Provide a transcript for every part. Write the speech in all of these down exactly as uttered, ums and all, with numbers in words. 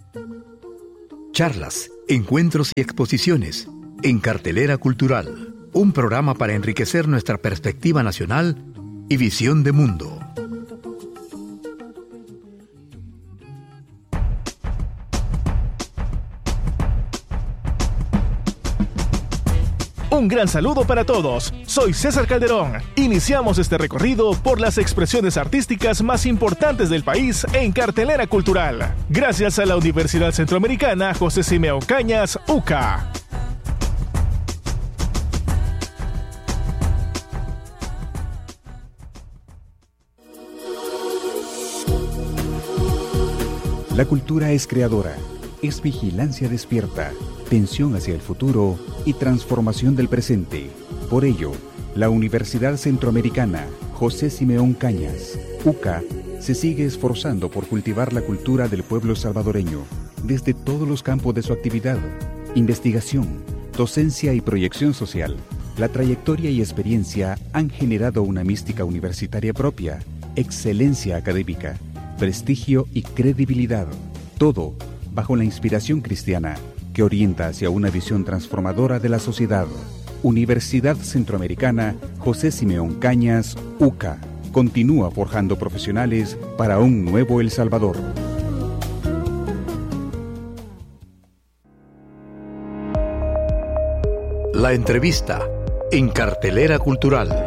Charlas, encuentros y exposiciones en Cartelera Cultural, un programa para enriquecer nuestra perspectiva nacional y visión de mundo. Un gran saludo para todos. Soy César Calderón. Iniciamos este recorrido por las expresiones artísticas más importantes del país en Cartelera Cultural. Gracias a la Universidad Centroamericana José Simeón Cañas, U C A. La cultura es creadora, es vigilancia despierta, tensión hacia el futuro y transformación del presente. Por ello, la Universidad Centroamericana José Simeón Cañas, U C A, se sigue esforzando por cultivar la cultura del pueblo salvadoreño desde todos los campos de su actividad: investigación, docencia y proyección social. La trayectoria y experiencia han generado una mística universitaria propia, excelencia académica, prestigio y credibilidad. Todo bajo la inspiración cristiana que orienta hacia una visión transformadora de la sociedad. Universidad Centroamericana José Simeón Cañas, U C A, continúa forjando profesionales para un nuevo El Salvador. La entrevista en Cartelera Cultural.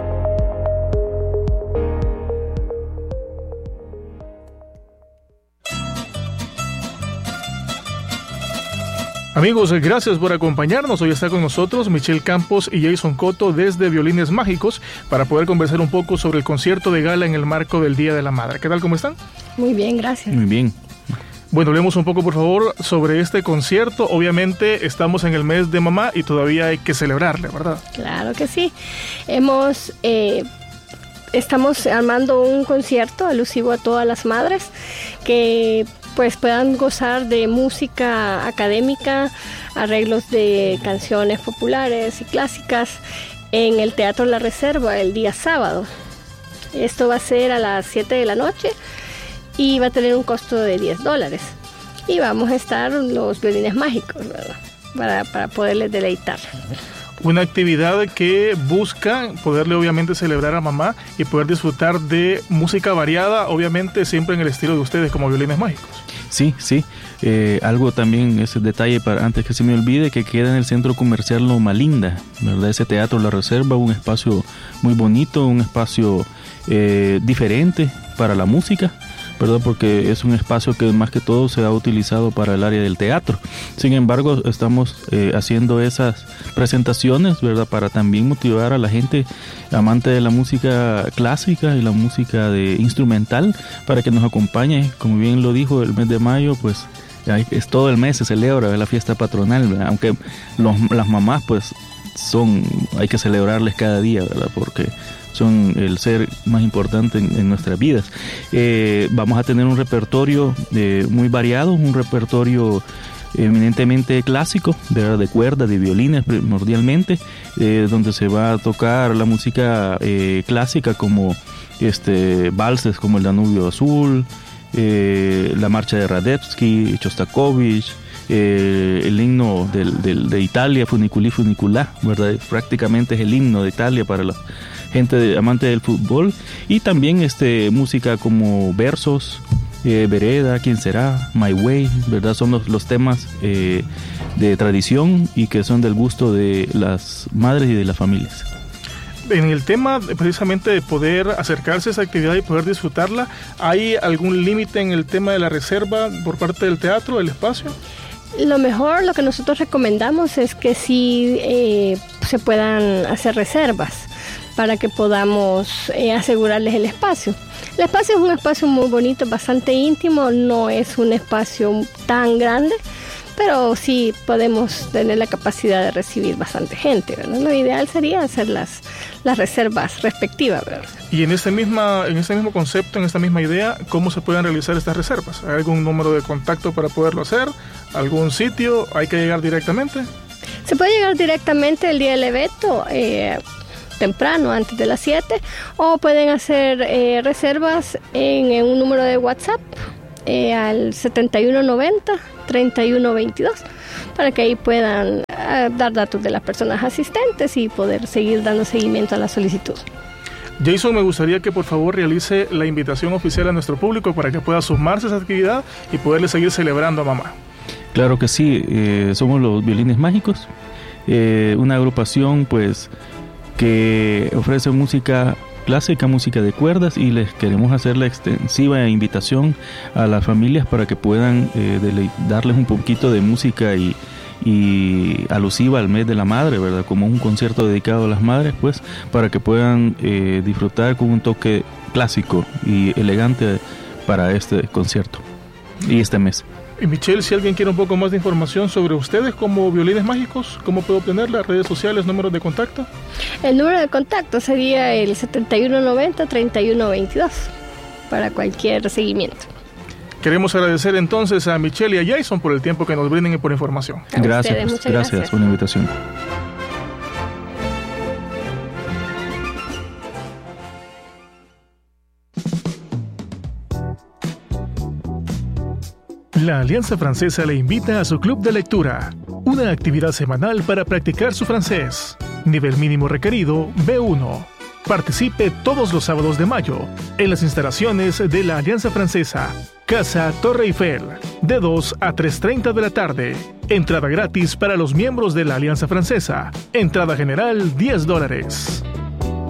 Amigos, gracias por acompañarnos. Hoy está con nosotros Michelle Campos y Jason Cotto desde Violines Mágicos para poder conversar un poco sobre el concierto de gala en el marco del Día de la Madre. ¿Qué tal? ¿Cómo están? Muy bien, gracias. Muy bien. Bueno, hablemos un poco, por favor, sobre este concierto. Obviamente estamos en el mes de mamá y todavía hay que celebrarle, ¿verdad? Claro que sí. Hemos... Eh, estamos armando un concierto alusivo a todas las madres que pues puedan gozar de música académica, arreglos de canciones populares y clásicas en el Teatro La Reserva el día sábado. Esto va a ser a las siete de la noche y va a tener un costo de diez dólares. Y vamos a estar los violines mágicos, ¿verdad? Para, para poderles deleitar. Una actividad que busca poderle obviamente celebrar a mamá y poder disfrutar de música variada, obviamente siempre en el estilo de ustedes como Violines Mágicos. Sí, sí. Eh, algo también, ese detalle, para antes que se me olvide, que queda en el Centro Comercial Loma Linda, ¿verdad? Ese Teatro La Reserva, un espacio muy bonito, un espacio eh, diferente para la música, ¿verdad? Porque es un espacio que más que todo se ha utilizado para el área del teatro. Sin embargo, estamos eh, haciendo esas presentaciones, ¿verdad? Para también motivar a la gente amante de la música clásica y la música de instrumental para que nos acompañe. Como bien lo dijo, el mes de mayo, pues es todo el mes, se celebra la fiesta patronal, ¿verdad? Aunque los, las mamás, pues son, hay que celebrarles cada día, ¿verdad? Porque son el ser más importante en, en nuestras vidas. Eh, vamos a tener un repertorio eh, muy variado, un repertorio eminentemente clásico, de, de cuerdas, de violines primordialmente, eh, donde se va a tocar la música eh, clásica como este valses como el Danubio Azul, eh, la marcha de Radetzky, Shostakovich, eh, el himno del, del, de Italia, Funiculi Funiculà, ¿verdad? Prácticamente es el himno de Italia para la gente de, amante del fútbol, y también este música como versos, eh, Vereda, ¿Quién será?, My Way, ¿verdad? Son los, los temas eh, de tradición y que son del gusto de las madres y de las familias. En el tema precisamente de poder acercarse a esa actividad y poder disfrutarla, ¿hay algún límite en el tema de la reserva por parte del teatro, del espacio? Lo mejor, lo que nosotros recomendamos es que sí eh, se puedan hacer reservas para que podamos eh, asegurarles el espacio. El espacio es un espacio muy bonito, bastante íntimo, no es un espacio tan grande, pero sí podemos tener la capacidad de recibir bastante gente, ¿verdad? Lo ideal sería hacer las, las reservas respectivas, ¿verdad? Y en este, misma, en este mismo concepto, en esta misma idea, ¿cómo se pueden realizar estas reservas? ¿Hay algún número de contacto para poderlo hacer? ¿Algún sitio? ¿Hay que llegar directamente? Se puede llegar directamente el día del evento, eh, temprano, antes de las siete, o pueden hacer eh, reservas en, en un número de WhatsApp eh, al setenta y uno noventa, treinta y uno veintidós, para que ahí puedan eh, dar datos de las personas asistentes y poder seguir dando seguimiento a la solicitud. Jason, me gustaría que por favor realice la invitación oficial a nuestro público para que pueda sumarse a esa actividad y poderle seguir celebrando a mamá. Claro que sí, eh, somos los Violines Mágicos, eh, una agrupación pues que ofrece música clásica, música de cuerdas, y les queremos hacer la extensiva invitación a las familias para que puedan eh, dele- darles un poquito de música y, y alusiva al mes de la madre, ¿verdad? Como un concierto dedicado a las madres, pues, para que puedan eh, disfrutar con un toque clásico y elegante para este concierto y este mes. Y Michelle, si alguien quiere un poco más de información sobre ustedes como Violines Mágicos, ¿cómo puede obtenerla? ¿Redes sociales, números de contacto? El número de contacto sería el setenta y uno noventa, treinta y uno veintidós para cualquier seguimiento. Queremos agradecer entonces a Michelle y a Jason por el tiempo que nos brinden y por información. A Gracias, ustedes, muchas gracias gracias. por la invitación. La Alianza Francesa le invita a su club de lectura, una actividad semanal para practicar su francés. Nivel mínimo requerido B uno. Participe todos los sábados de mayo en las instalaciones de la Alianza Francesa, Casa Torre Eiffel, de dos a tres treinta de la tarde. Entrada gratis para los miembros de la Alianza Francesa. Entrada general diez dólares.